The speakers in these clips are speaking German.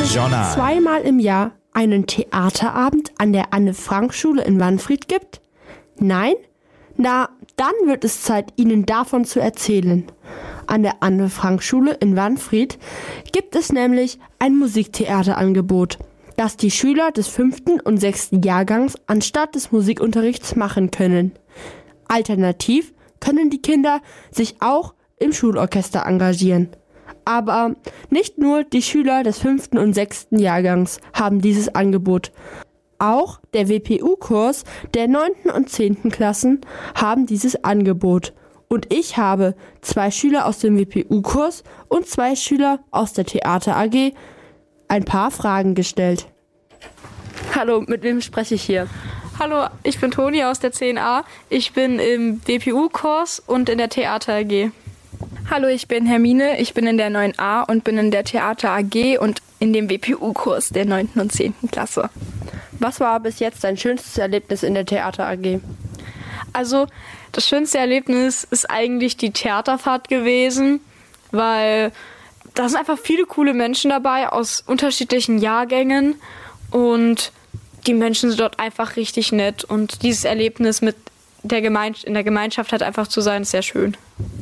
es Journal. zweimal im Jahr einen Theaterabend an der Anne-Frank-Schule in Wanfried gibt? Nein? Na, dann wird es Zeit, Ihnen davon zu erzählen. An der Anne-Frank-Schule in Wanfried gibt es nämlich ein Musiktheaterangebot, das die Schüler des 5. und 6. Jahrgangs anstatt des Musikunterrichts machen können. Alternativ können die Kinder sich auch im Schulorchester engagieren. Aber nicht nur die Schüler des 5. und 6. Jahrgangs haben dieses Angebot. Auch der WPU-Kurs der 9. und 10. Klassen haben dieses Angebot. Und ich habe 2 Schüler aus dem WPU-Kurs und 2 Schüler aus der Theater AG ein paar Fragen gestellt. Hallo, mit wem spreche ich hier? Hallo, ich bin Toni aus der 10a. Ich bin im WPU-Kurs und in der Theater AG. Hallo, ich bin Hermine. Ich bin in der 9a und bin in der Theater AG und in dem WPU-Kurs der 9. und 10. Klasse. Was war bis jetzt dein schönstes Erlebnis in der Theater AG? Also, das schönste Erlebnis ist eigentlich die Theaterfahrt gewesen, weil da sind einfach viele coole Menschen dabei aus unterschiedlichen Jahrgängen und die Menschen sind dort einfach richtig nett und dieses Erlebnis mit in der Gemeinschaft halt einfach zu sein, ist sehr schön.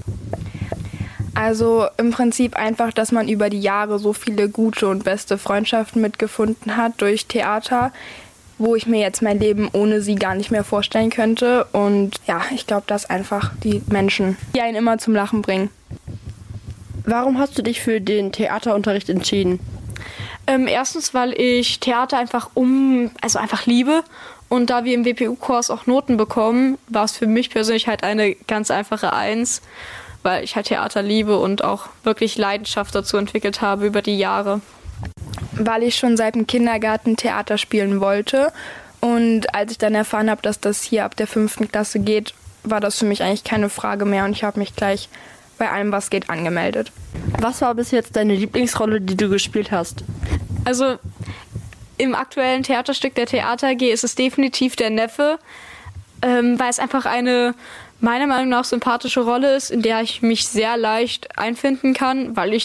Also im Prinzip einfach, dass man über die Jahre so viele gute und beste Freundschaften mitgefunden hat durch Theater, wo ich mir jetzt mein Leben ohne sie gar nicht mehr vorstellen könnte. Und ja, ich glaube, dass einfach die Menschen, die einen immer zum Lachen bringen. Warum hast du dich für den Theaterunterricht entschieden? Erstens, weil ich Theater einfach liebe. Und da wir im WPU-Kurs auch Noten bekommen, war es für mich persönlich halt eine ganz einfache 1, weil ich halt Theater liebe und auch wirklich Leidenschaft dazu entwickelt habe über die Jahre. Weil ich schon seit dem Kindergarten Theater spielen wollte. Und als ich dann erfahren habe, dass das hier ab der 5. Klasse geht, war das für mich eigentlich keine Frage mehr. Und ich habe mich gleich bei allem, was geht, angemeldet. Was war bis jetzt deine Lieblingsrolle, die du gespielt hast? Also im aktuellen Theaterstück der Theater AG ist es definitiv der Neffe, weil es einfach eine meiner Meinung nach sympathische Rolle ist, in der ich mich sehr leicht einfinden kann, weil ich